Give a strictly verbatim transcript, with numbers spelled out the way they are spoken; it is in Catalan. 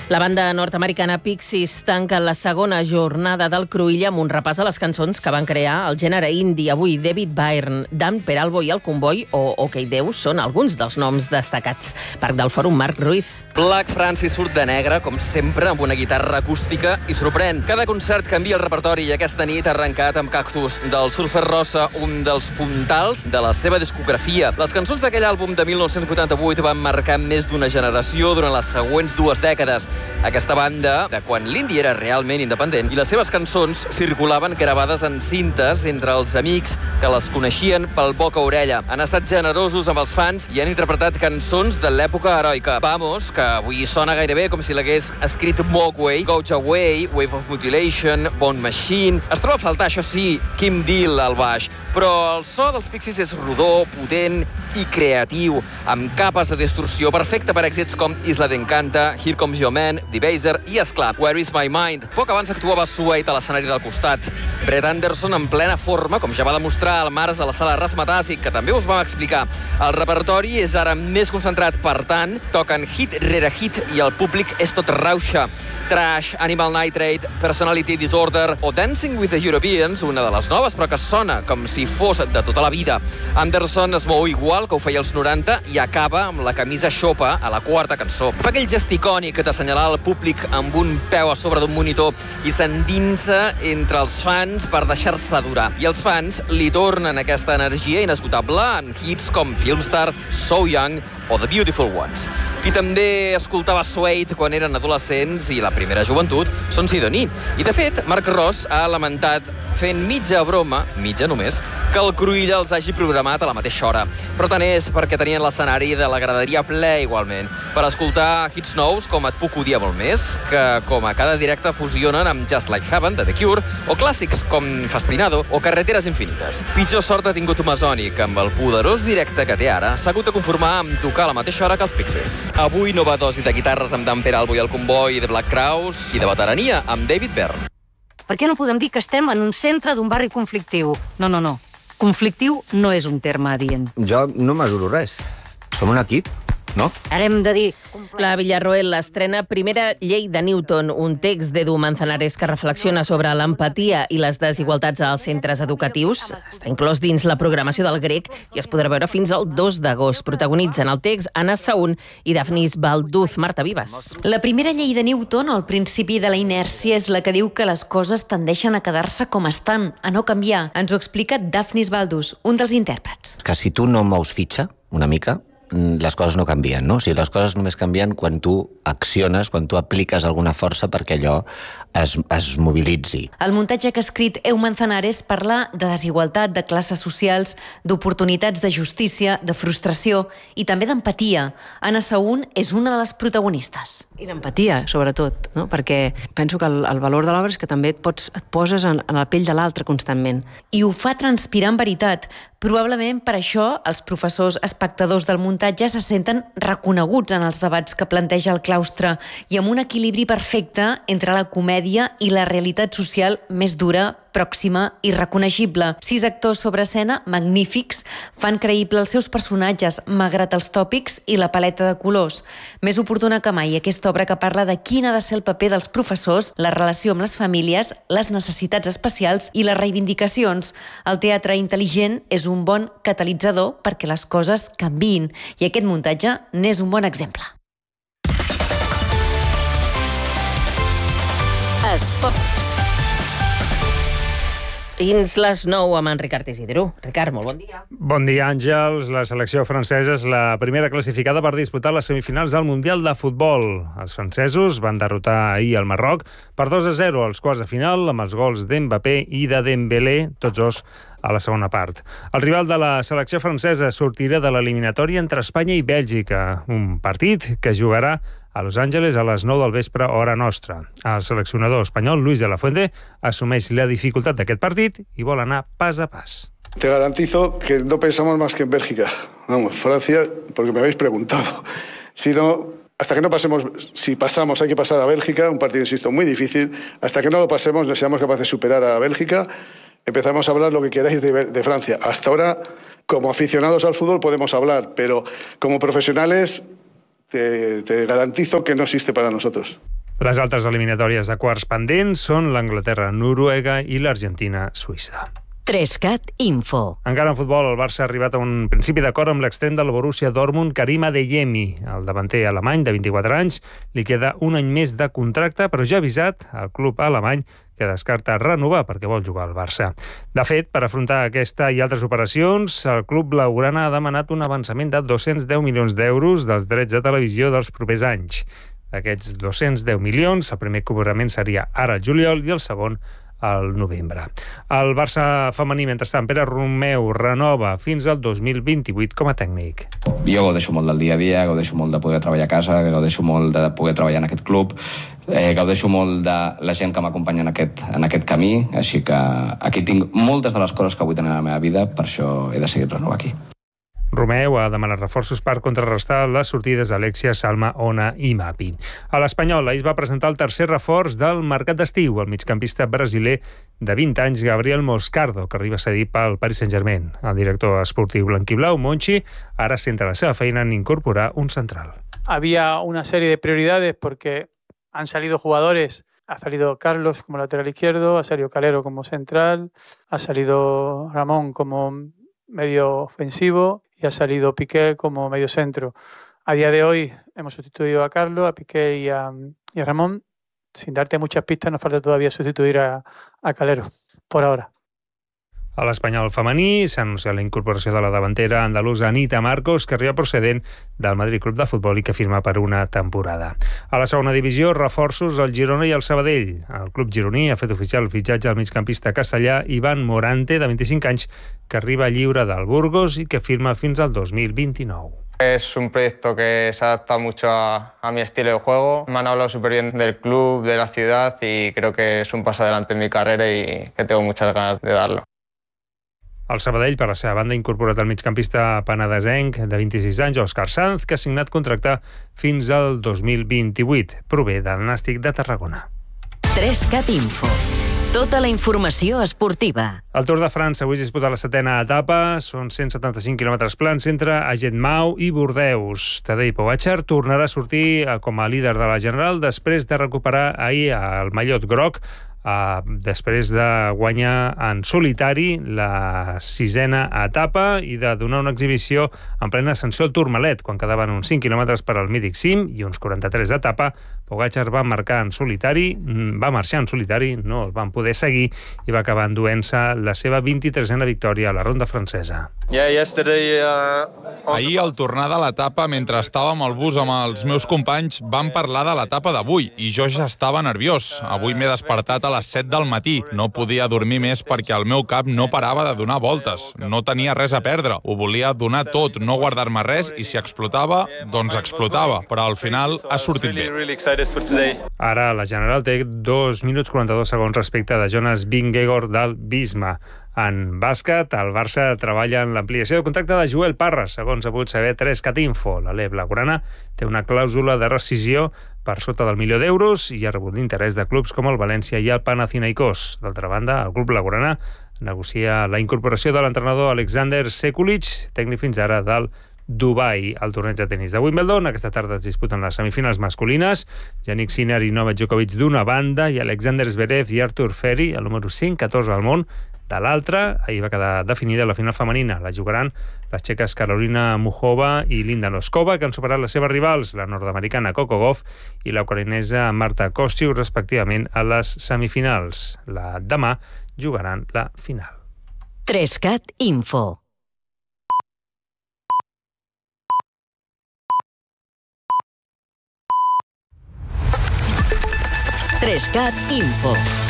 La banda nord-americana Pixies tanca la segona jornada del Cruïlla amb un repàs a les cançons que van crear el gènere indie. Avui David Byrne, Dan Peralbo i el Comboi o OK Déu són alguns dels noms destacats. Parc del Fòrum, Marc Ruiz. Black Francis surt de negre, com sempre, amb una guitarra acústica i sorprèn. Cada concert canvia el repertori i aquesta nit ha arrencat amb Cactus, del Surfer Rosa, un dels puntals de la seva discografia. Les cançons d'aquell àlbum de mil nou-cents vuitanta-vuit van marcar més d'una generació durant les següents dues dècades. Aquesta banda, de quan l'indie era realment independent, i les seves cançons circulaven gravades en cintes entre els amics que les coneixien pel boca a orella. Han estat generosos amb els fans i han interpretat cançons de l'època heroica. Vamos, que avui sona gairebé com si l'hagués escrit Mogwai, Gouge Away, Wave of Mutilation, Bone Machine. Es troba a faltar, això sí, Kim Deal al baix, però el so dels Pixies és rodó, potent i creatiu, amb capes de distorsió perfecta per èxits com Isla d'Encanta, Here Comes Your Man, Debaser i, esclar, Where is my mind? Poc abans actuava Suede a l'escenari del costat. Brett Anderson en plena forma, com ja va demostrar al març a la sala Rasmatàs, que també us vam explicar. El repertori és ara més concentrat, per tant, toquen hit rere hit i el públic és tot rauxa. Trash, Animal Nitrate, Personality Disorder o Dancing with the Europeans, una de les noves, però que sona com si fos de tota la vida. Anderson es mou igual que ho feia als noranta i acaba amb la camisa xopa a la quarta cançó. Fa aquell gest icònic d'assenyalar el públic amb un peu a sobre d'un monitor i s'endinsa entre els fans per deixar-se adorar. I els fans li tornen aquesta energia inesgotable en hits com Filmstar, So Young o The Beautiful Ones. Qui també escoltava Suede quan eren adolescents i la primera joventut són Sidoní. I, de fet, Marc Ros ha lamentat, fent mitja broma, mitja només, que el Cruïlla els hagi programat a la mateixa hora. Però tant és perquè tenien l'escenari de la graderia ple igualment, per escoltar hits nous com Et puc odiar molt més, que com a cada directe fusionen amb Just Like Heaven, de The Cure, o clàssics com Fascinado o Carreteres infinites. Pitjor sort ha tingut Masonic, amb el poderós directe que té ara, s'ha hagut de conformar amb tocar a la mateixa hora que els Pixies. Avui nova dosi de guitarres amb Dan Peralbo i el Comboi de Black Crowes i de veterania amb David Byrne. Per què no podem dir que estem en un centre d'un barri conflictiu? No, no, no. Conflictiu no és un terme adient. Jo no mesuro res. Som un equip, no? Ara hem de dir... La Villarroel estrena Primera llei de Newton, un text d'Edu Manzanares que reflexiona sobre l'empatia i les desigualtats als centres educatius. Està inclòs dins la programació del grec i es podrà veure fins al dos d'agost. Protagonitzen el text Anna Saún i Dafnis Balduz. Marta Vives. La primera llei de Newton, el principi de la inèrcia, és la que diu que les coses tendeixen a quedar-se com estan, a no canviar. Ens ho explica Dafnis Balduz, un dels intèrprets. Que si tu no mous fitxa, una mica, les coses no canvien, no? O sigui, les coses només canvien quan tu acciones, quan tu apliques alguna força perquè allò es, es mobilitzi. El muntatge que ha escrit Eu Manzanares parla de desigualtat, de classes socials, d'oportunitats, de justícia, de frustració i també d'empatia. Anna Saún és una de les protagonistes. I d'empatia, sobretot, no? Perquè penso que el, el valor de l'obra és que també et, pots, et poses en, en la pell de l'altre constantment. I ho fa transpirar en veritat. Probablement per això els professors espectadors del muntatge se senten reconeguts en els debats que planteja el claustre i amb un equilibri perfecte entre la comèdia i la realitat social més dura, pròxima i reconeixible. Sis actors sobre escena magnífics fan creïble els seus personatges, malgrat els tòpics i la paleta de colors. Més oportuna que mai aquesta obra que parla de quin ha de ser el paper dels professors, la relació amb les famílies, les necessitats especials i les reivindicacions. El teatre intel·ligent és un bon catalitzador perquè les coses canviïn i aquest muntatge n'és un bon exemple. Esports. Fins les nou amb en Ricard Isidro. Ricard, molt bon dia. Bon dia, Àngels. La selecció francesa és la primera classificada per disputar les semifinals del Mundial de Futbol. Els francesos van derrotar ahir el Marroc per dos a zero als quarts de final amb els gols d'Mbappé i de Dembélé, tots dos a la segona part. El rival de la selecció francesa sortirà de l'eliminatòria entre Espanya i Bèlgica, un partit que jugarà a Los Angeles a les nou del vespre, hora nostra. El seleccionador espanyol, Luis de la Fuente, assumeix la dificultat d'aquest partit i vol anar pas a pas. Te garantizo que no pensamos más que en Bélgica. Vamos, Francia, porque me habéis preguntado. Si no, hasta que no pasemos, si pasamos, hay que pasar a Bélgica, un partido, insisto, muy difícil. Hasta que no lo pasemos, no seamos capaces de superar a Bélgica, empezamos a hablar lo que queráis de, de Francia. Hasta ahora, como aficionados al fútbol podemos hablar, pero como profesionales te, te garantizo que no existe para nosotros. Les altres eliminatòries de quarts pendents són l'Anglaterra-Noruega i l'Argentina-Suïssa. Trescat Info. Encara en futbol, el Barça ha arribat a un principi d'acord amb l'extrem del Borussia Dortmund, Karim Adeyemi. El davanter alemany, de vint-i-quatre anys, li queda un any més de contracte, però ja ha avisat al club alemany que descarta renovar perquè vol jugar al Barça. De fet, per afrontar aquesta i altres operacions, el club blaugrana ha demanat un avançament de dos-cents deu milions d'euros dels drets de televisió dels propers anys. D'aquests dos-cents deu milions, el primer cobrament seria ara al juliol i el segon al novembre. El Barça femení, mentrestant, Pere Romeu renova fins al dos mil vint-i-vuit com a tècnic. Jo gaudeixo molt del dia a dia, gaudeixo molt de poder treballar a casa, gaudeixo molt de poder treballar en aquest club, eh, gaudeixo molt de la gent que m'acompanya en aquest, en aquest camí, així que aquí tinc moltes de les coses que vull tenir a la meva vida, per això he decidit renovar aquí. Romeu ha demanat reforços per contrarrestar les sortides d'Alexia, Salma, Ona i Mapi. A l'Espanyol, ahir es va presentar el tercer reforç del mercat d'estiu, el migcampista brasiler de vint anys, Gabriel Moscardo, que arriba a cedir pel Paris Saint-Germain. El director esportiu blanquiblau, Monchi, ara centra la seva feina en incorporar un central. Había una serie de prioridades porque han salido jugadores. Ha salido Carlos como lateral izquierdo, ha salido Calero como central, ha salido Ramón como medio ofensivo y ha salido Piqué como medio centro. A día de hoy hemos sustituido a Carlos, a Piqué y a, y a Ramón. Sin darte muchas pistas, nos falta todavía sustituir a, a Calero, por ahora. A l'Espanyol femení s'ha anunciat la incorporació de la davantera andalusa Anita Marcos, que arriba procedent del Madrid Club de Futbol i que firma per una temporada. A la segona divisió, reforços al Girona i al Sabadell. El club gironí ha fet oficial el fitxatge al migcampista castellà Ivan Morante, de vint-i-cinc anys, que arriba lliure del Burgos i que firma fins al dos mil vint-i-nou. Es un proyecto que se adapta mucho a, a mi estilo de juego. Me han hablado súper bien del club, de la ciudad y creo que es un paso adelante en mi carrera y que tengo muchas ganas de darlo. El Sabadell, per la seva banda, ha incorporat el migcampista penedesenc de vint-i-sis anys, Òscar Sanz, que ha signat contracte fins al dos mil vint-i-vuit. Prové del Nàstic de Tarragona. Trescat Info. Tota la informació esportiva. El Tour de França avui es disputa la setena etapa. Són cent setanta-cinc quilòmetres plans entre Agenmau i Bordeus. Tadej Pogačar tornarà a sortir com a líder de la general després de recuperar ahir el mallot groc, Uh, després de guanyar en solitari la sisena etapa i de donar una exhibició en plena ascensió al Tourmalet, quan quedaven uns cinc quilòmetres per al mític cim i uns quaranta-tres d'etapa. Pogačar va marcar en solitari, va marxar en solitari, no el van poder seguir i va acabar enduent-se la seva vint-i-tresena victòria a la ronda francesa. Yeah, yesterday, uh... Ahir, al tornar de l'etapa, mentre estàvem al bus amb els meus companys, vam parlar de l'etapa d'avui i jo ja estava nerviós. Avui m'he despertat a les set del matí. No podia dormir més perquè el meu cap no parava de donar voltes. No tenia res a perdre. Ho volia donar tot, no guardar-me res, i si explotava, doncs explotava. Però al final ha sortit bé. Ara la general té dos minuts quaranta-dos segons respecte de Jonas Vingegaard del Visma. En bàsquet, el Barça treballa en l'ampliació de contracte de Joel Parra, segons ha pogut saber Trescat Info. La L E blaugrana té una clàusula de rescisió per sota del milió d'euros i ha rebut l'interès de clubs com el València i el Panathinaikos. D'altra banda, el club blaugrana negocia la incorporació de l'entrenador Alexander Sekulic, tècnic fins ara del Dubai. Al torneig de tenis de Wimbledon, aquesta tarda es disputen les semifinals masculines. Yannick Sinner i Novak Djokovic d'una banda i Alexander Zverev i Artur Ferry, el número cent catorze del món, de l'altra. Ahir va quedar definida la final femenina. La jugaran les txeques Carolina Muchova i Linda Noskova, que han superat les seves rivals, la nord-americana Coco Gauff i la ucraïnesa Marta Kostyuk, respectivament, a les semifinals. La demà jugaran la final. Trescat Info. Trescat Info.